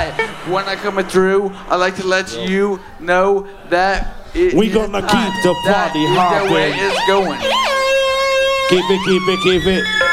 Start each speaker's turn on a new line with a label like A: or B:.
A: Hi, when I come through, I like to let you know that
B: we gonna keep the party hopping.
A: The way it's going.
B: Keep it, keep it, keep it.